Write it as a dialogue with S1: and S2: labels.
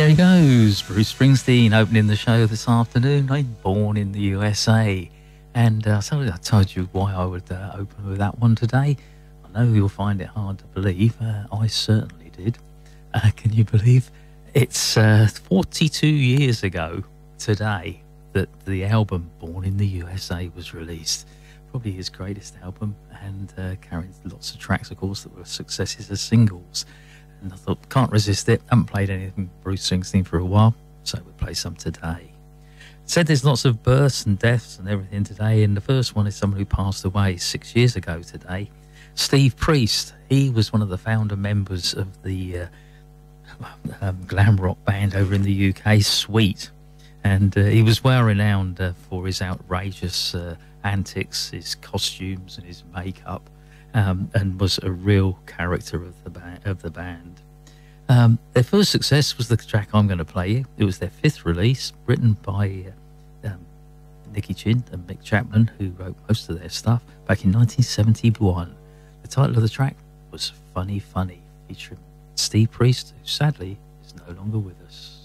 S1: There he goes, Bruce Springsteen opening the show this afternoon. I'm born in the USA. And I told you why I would open with that one today. I know you'll find it hard to believe. I certainly did. Can you believe? It's 42 years ago today that the album Born in the USA was released. Probably his greatest album, and carried lots of tracks, of course, that were successes as singles. And I thought, can't resist it. Haven't played anything Bruce Springsteen for a while, so we'll play some today. Said there's lots of births and deaths and everything today, and the first one is someone who passed away 6 years ago today. Steve Priest. He was one of the founder members of the glam rock band over in the UK, Sweet. And he was well renowned for his outrageous antics, his costumes and his makeup, and was a real character of the band. Their first success was the track I'm going to play you. It was their fifth release, written by Nicky Chin and Mick Chapman, who wrote most of their stuff, back in 1971. The title of the track was Funny Funny, featuring Steve Priest, who sadly is no longer with us.